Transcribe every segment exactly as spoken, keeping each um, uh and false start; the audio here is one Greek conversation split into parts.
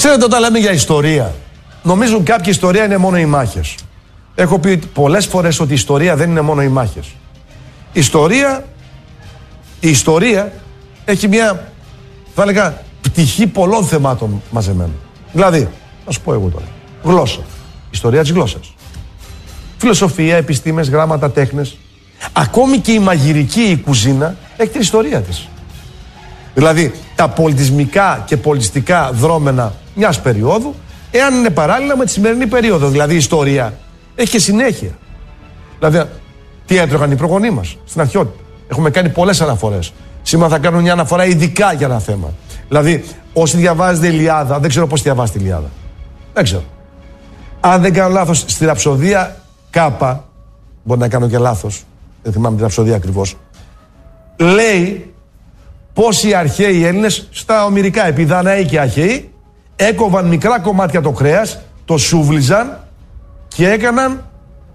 Ξέρετε, όταν λέμε για ιστορία, νομίζουν κάποιοι ιστορία είναι μόνο οι μάχες. Έχω πει πολλές φορές ότι η ιστορία δεν είναι μόνο οι μάχες. Η ιστορία, η ιστορία έχει μια, θα έλεγα, πτυχή πολλών θεμάτων μαζεμένων. Δηλαδή, να σου πω εγώ τώρα, γλώσσα, ιστορία της γλώσσας. Φιλοσοφία, επιστήμες, γράμματα, τέχνες. Ακόμη και η μαγειρική, η κουζίνα, έχει την ιστορία της. Δηλαδή, τα πολιτισμικά και πολιτιστικά δρόμενα μιας περίοδου, εάν είναι παράλληλα με τη σημερινή περίοδο. Δηλαδή, η ιστορία έχει και συνέχεια. Δηλαδή, τι έτρωγαν οι προγονείς μας στην αρχαιότητα. Έχουμε κάνει πολλές αναφορές. Σήμερα θα κάνω μια αναφορά ειδικά για ένα θέμα. Δηλαδή, όσοι διαβάζετε Ηλιάδα, δεν ξέρω πώς διαβάζετε Ηλιάδα. Δεν ξέρω. Αν δεν κάνω λάθος, στη ραψοδία Κάπα, μπορεί να κάνω και λάθος, δεν θυμάμαι τη ραψοδία ακριβώς, λέει πως οι αρχαίοι Έλληνες στα ομηρικά, επειδή Δαναίοι και αρχαίοι, έκοβαν μικρά κομμάτια το κρέας, το σούβλιζαν και έκαναν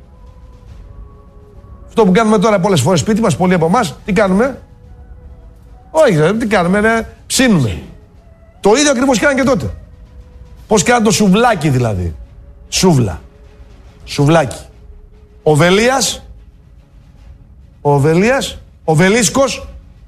αυτό που κάνουμε τώρα πολλές φορές σπίτι μας, πολλοί από εμάς, τι κάνουμε? Όχι, δεν, τι κάνουμε, ναι, ψήνουμε. Το ίδιο ακριβώς κάναν και τότε. Πώς κάναν το σουβλάκι δηλαδή. Σούβλα. Σουβλάκι. Ο Βελίας, ο Βελίας, ο Βελίσκος,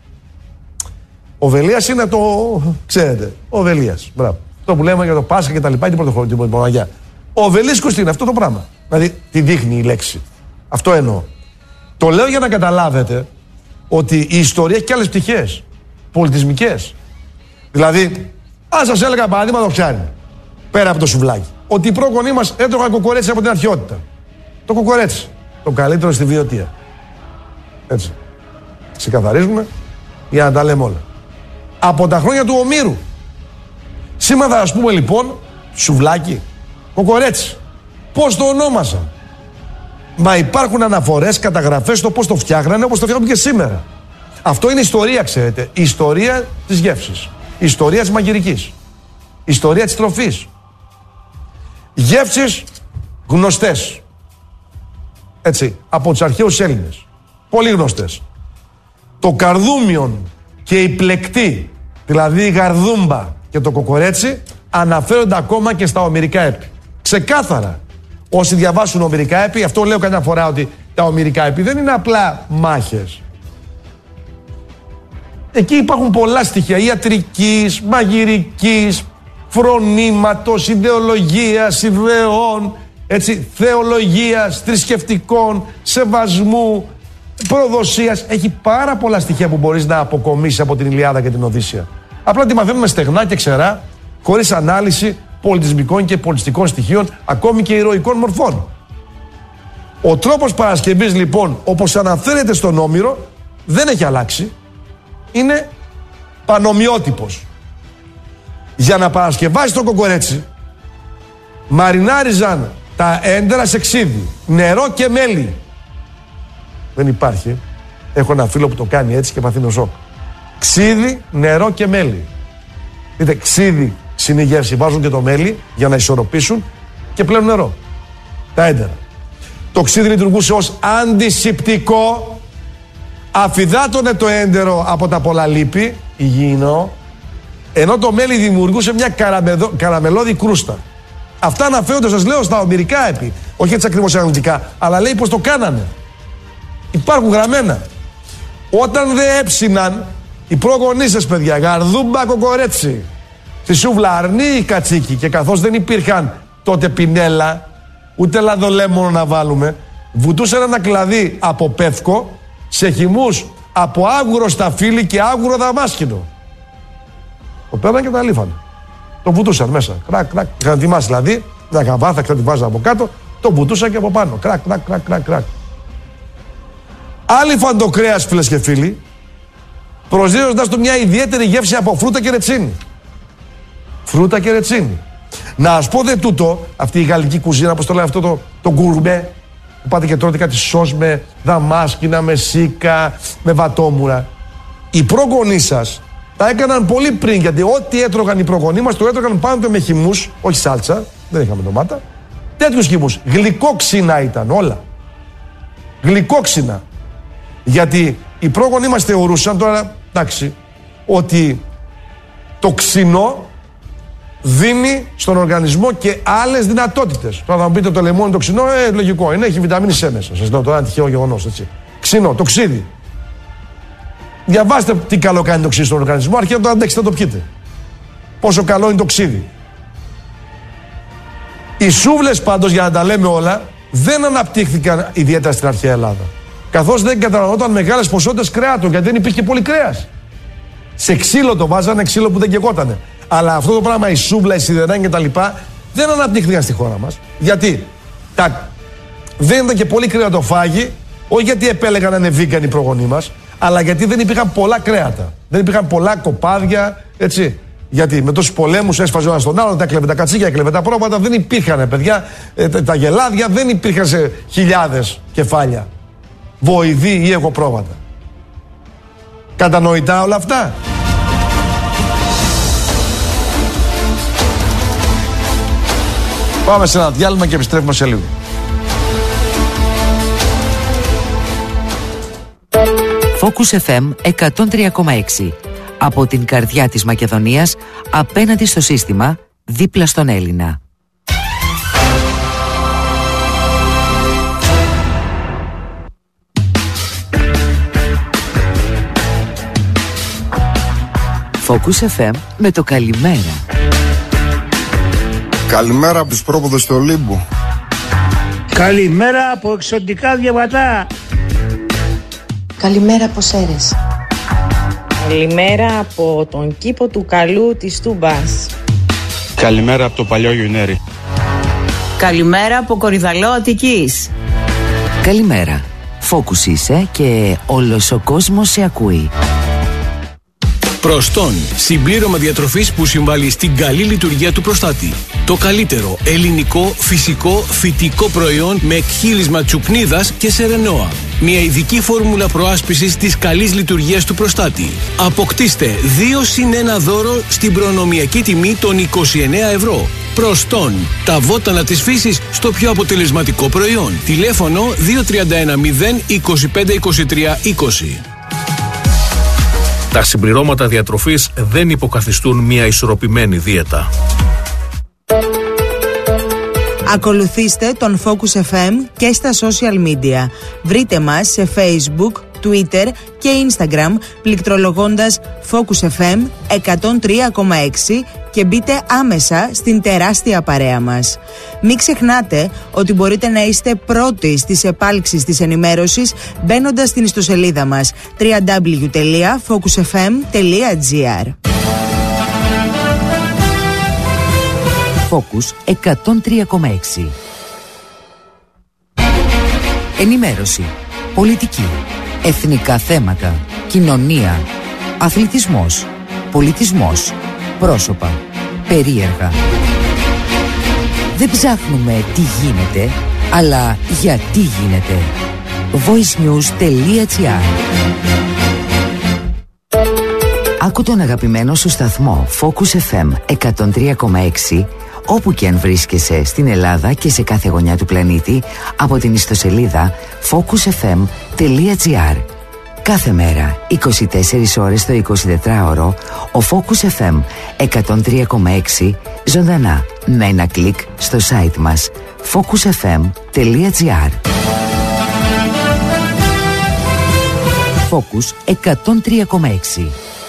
ο Βελίας είναι το, ξέρετε, ο Βελίας, μπράβο. Αυτό που λέμε για το Πάσχα και τα λοιπά, την Πρωτομαγιά. Ο Βελίσκος τι είναι αυτό το πράγμα. Δηλαδή, τι δείχνει η λέξη. Αυτό εννοώ. Το λέω για να καταλάβετε ότι η ιστορία έχει και άλλες πτυχές, πολιτισμικές. Δηλαδή, αν σας έλεγα παράδειγμα το ψάρι, πέρα από το σουβλάκι, ότι οι πρόγονείς μας έτρωγαν κοκορέτσι από την αρχαιότητα. Το κοκορέτσι, το καλύτερο στη βιωτεία. Έτσι. Ξεκαθαρίζουμε για να τα λέμε όλα. Από τα χρόνια του Ομήρου. Σήμερα θα ας πούμε λοιπόν, σουβλάκι, κοκορέτσι. Πώς το ονόμασαν? Μα υπάρχουν αναφορές, καταγραφές στο πώς το φτιάχνανε, όπως το φτιάχνουν και σήμερα. Αυτό είναι ιστορία, ξέρετε. Η ιστορία της γεύσης. Η ιστορία της μαγειρικής. Η ιστορία της τροφής. Γεύσεις γνωστές. Έτσι, από τους αρχαίους Έλληνες. Πολύ γνωστές. Το καρδούμιον και η πλεκτή, δηλαδή η γαρδούμπα και το κοκορέτσι, αναφέρονται ακόμα και στα ομηρικά έπι. Ξεκάθαρα. Όσοι διαβάσουν ομηρικά έπι, αυτό λέω καμιά φορά ότι τα ομηρικά έπι δεν είναι απλά μάχες. Εκεί υπάρχουν πολλά στοιχεία ιατρικής, μαγειρικής, φρονήματος, ιδεολογίας, ιδεών, έτσι, θεολογίας, θρησκευτικών, σεβασμού, προδοσίας. Έχει πάρα πολλά στοιχεία που μπορείς να αποκομίσεις από την Ηλιάδα και την Οδύσσεια. Απλά τη μαθαίνουμε στεγνά και ξερά, χωρίς ανάλυση πολιτισμικών και πολιτιστικών στοιχείων, ακόμη και ηρωικών μορφών. Ο τρόπος παρασκευής λοιπόν, όπως αναφέρεται στον Όμηρο, δεν έχει αλλάξει. Είναι πανομοιότυπος. Για να παρασκευάσεις το κοκορέτσι, μαρινάριζαν τα έντερα σε ξύδι, νερό και μέλι. Δεν υπάρχει. Έχω ένα φίλο που το κάνει έτσι και παθαίνω σοκ. Ξύδι, νερό και μέλι. Δείτε, ξύδι είναι η γεύση, βάζουν και το μέλι για να ισορροπήσουν και πλέον νερό. Τα έντερα. Το ξύδι λειτουργούσε ως αντισηπτικό, αφυδάτωνε το έντερο από τα πολλά λίπη, υγιεινό, ενώ το μέλι δημιουργούσε μια καραμεδο, καραμελώδη κρούστα. Αυτά αναφέρονται, σας λέω, στα ομηρικά έπι. Όχι έτσι ακριβώς αναλυτικά, αλλά λέει πως το κάνανε. Υπάρχουν γραμμένα. Όταν δεν έψιναν οι προγονείς σας, παιδιά, γαρδούμπα κοκορέτσι, στη σούβλα αρνί ή κατσίκι, και καθώς δεν υπήρχαν τότε πινέλα, ούτε λαδολέμονο να βάλουμε, βουτούσαν ένα κλαδί από πεύκο σε χυμούς από άγουρο σταφύλι και άγουρο δαμάσκηνο. Το παίρναν και τα λίφανε. Το βουτούσαν μέσα. Κρακ, κρακ. Είχαν ετοιμάσει δηλαδή, μια καβάθα και τη βάζαν από κάτω, το βουτούσαν και από πάνω. Κρακ, κρακ, κρακ, κρακ, κρακ. Άλυφαν το κρέας, φίλες και φίλοι, προσδίδοντας του μια ιδιαίτερη γεύση από φρούτα και ρετσίνη. Φρούτα και ρετσίνη. Να σας πω δε τούτο, αυτή η γαλλική κουζίνα, όπως το λένε αυτό το, το γκουρμέ, που πάτε και τρώτε κάτι σως με δαμάσκηνα, με σίκα, με βατόμουρα. Οι προγονείς σας τα έκαναν πολύ πριν, γιατί ό,τι έτρωγαν οι προγονείς μας το έτρωγαν πάντοτε με χυμούς, όχι σάλτσα, δεν είχαμε ντομάτα, τέτοιους χυμούς. Γλυκόξινα ήταν όλα. Γλυκόξινα. Γιατί οι πρόγονοι μας θεωρούσαν τώρα, εντάξει, ότι το ξινό δίνει στον οργανισμό και άλλες δυνατότητες. Τώρα θα μου πείτε το λεμόνι το ξινό, ε, λογικό είναι, έχει βιταμίνη C μέσα. Σας λέω τώρα ένα τυχαίο γεγονός, έτσι. Ξινό, το ξύδι. Διαβάστε τι καλό κάνει το ξύδι στον οργανισμό, αρκεί να το αντέξετε να το πιείτε. Πόσο καλό είναι το ξύδι. Οι σούβλες πάντως, για να τα λέμε όλα, δεν αναπτύχθηκαν ιδιαίτερα στην αρχαία Ελλάδα. Καθώς δεν καταναλωνόταν μεγάλες ποσότητες κρέατο, γιατί δεν υπήρχε πολύ κρέας. Σε ξύλο το βάζανε, ξύλο που δεν καιγότανε. Αλλά αυτό το πράγμα, η σούβλα, η σιδεράνη κτλ. Δεν αναπτύχθηκαν στη χώρα μας. Γιατί τα... δεν ήταν και πολύ κρεατοφάγοι, όχι γιατί επέλεγαν να είναι βίγκαν οι προγονείς μας, αλλά γιατί δεν υπήρχαν πολλά κρέατα. Δεν υπήρχαν πολλά κοπάδια, έτσι. Γιατί με τόσους πολέμους έσφαζε ο ένας τον άλλον, τα έκλεβε τα κατσίκια, έκλεβε τα πρόβατα, δεν υπήρχαν παιδιά, ε, τα γελάδια δεν υπήρχαν σε χιλιάδες κεφάλια. Βοηδοί ή εγωπρόβατα. Κατανοητά όλα αυτά. Πάμε σε ένα διάλειμμα και επιστρέφουμε σε λίγο. Focus εφ εμ εκατόν τρία κόμμα έξι. Από την καρδιά της Μακεδονίας, απέναντι στο σύστημα, δίπλα στον Έλληνα. Focus εφ εμ με το καλημέρα. Καλημέρα από τους πρόποδες του Ολύμπου. Καλημέρα από εξωτικά διαβατά. Καλημέρα από Σέρες. Καλημέρα από τον κήπο του Καλού της Τούμπας. Καλημέρα από το παλιό Γιουνέρι. Καλημέρα από Κορυδαλό Αττικής. Καλημέρα. Focus είσαι και όλος ο κόσμος σε ακούει. Προστόν, συμπλήρωμα διατροφής που συμβάλλει στην καλή λειτουργία του προστάτη. Το καλύτερο ελληνικό, φυσικό, φυτικό προϊόν με εκχύλισμα τσουπνίδας και σερενόα. Μια ειδική φόρμουλα προάσπισης της καλής λειτουργίας του προστάτη. Αποκτήστε δύο συν ένα δώρο στην προνομιακή τιμή των είκοσι εννέα ευρώ. Προστόν, τα βότανα της φύσης στο πιο αποτελεσματικό προϊόν. Τηλέφωνο δύο τρία ένα μηδέν είκοσι πέντε είκοσι τρία είκοσι. Τα συμπληρώματα διατροφής δεν υποκαθιστούν μια ισορροπημένη δίαιτα. Ακολουθήστε τον Focus εφ εμ και στα social media. Βρείτε μας σε Facebook, Twitter και Instagram πληκτρολογώντας Focus εφ εμ εκατόν τρία κόμμα έξι και μπείτε άμεσα στην τεράστια παρέα μας. Μην ξεχνάτε ότι μπορείτε να είστε πρώτοι στις επάλξεις της ενημέρωσης μπαίνοντας στην ιστοσελίδα μας double-u double-u double-u τελεία focus f m τελεία g r. Focus εκατόν τρία κόμμα έξι. Ενημέρωση, πολιτική, εθνικά θέματα, κοινωνία, αθλητισμός, πολιτισμός, πρόσωπα, περίεργα. Δεν ψάχνουμε τι γίνεται, αλλά γιατί γίνεται. voicenews τελεία g r. Άκου τον αγαπημένο σου σταθμό Focus εφ εμ εκατόν τρία κόμμα έξι όπου και αν βρίσκεσαι στην Ελλάδα και σε κάθε γωνιά του πλανήτη από την ιστοσελίδα focus f m τελεία g r. Κάθε μέρα, είκοσι τέσσερις ώρες το εικοσιτετράωρο, ο Focus εφ εμ εκατόν τρία κόμμα έξι ζωντανά με ένα κλικ στο site μας focus f m τελεία g r. Focus εκατόν τρία κόμμα έξι.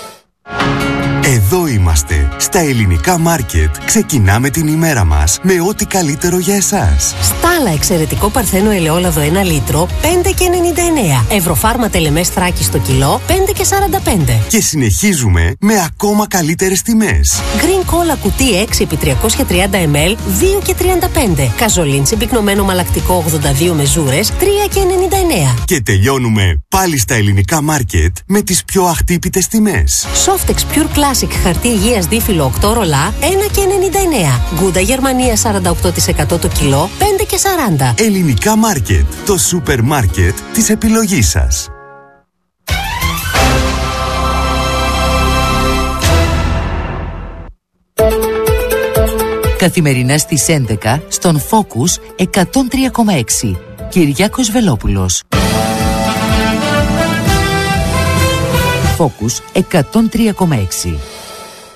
Εδώ είμαστε, στα ελληνικά μάρκετ. Ξεκινάμε την ημέρα μας με ό,τι καλύτερο για εσάς. Στάλα εξαιρετικό παρθένο ελαιόλαδο ένα λίτρο, πέντε και ενενήντα εννέα. Ευρωφάρμα τελεμές Θράκη στο κιλό, πέντε και σαράντα πέντε. Και συνεχίζουμε με ακόμα καλύτερες τιμές. Green Cola κουτί έξι επί τριακόσια τριάντα μιλιλίτρα, δύο και τριάντα πέντε. Καζολίν συμπυκνωμένο μαλακτικό ογδόντα δύο μεζούρες, τρία και ενενήντα εννέα. Και τελειώνουμε πάλι στα ελληνικά μάρκετ με τις πιο αχτύπητες τιμές. Softex Pure Classic χαρτί υγείας δίφυλλο οκτώ ρολά, ένα και ενενήντα εννέα. Γκούντα Γερμανία σαράντα οκτώ τοις εκατό το κιλό, πέντε και σαράντα. Ελληνικά μάρκετ, το σούπερ μάρκετ της επιλογής σας. Καθημερινά στις έντεκα στον Focus εκατόν τρία κόμμα έξι. Κυριάκος Βελόπουλος. Focus εκατόν τρία κόμμα έξι.